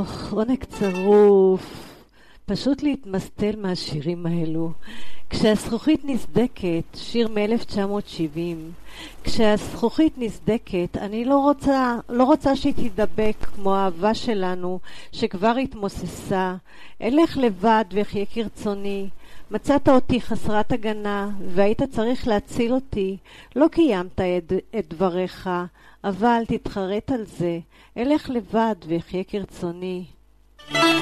עונג צרוף. פשוט להתמסטל מהשירים האלו. כשהזכוכית נסדקת, שיר מ-1970. כשהזכוכית נסדקת, אני לא רוצה שהיא תדבק כמו האהבה שלנו, שכבר התמוססה. אלך לבד ויחיה כרצוני. מצאת אותי חסרת הגנה, והיית צריך להציל אותי. לא קיימת את דבריך, אבל תתחרט על זה. אלך לבד ויחיה כרצוני.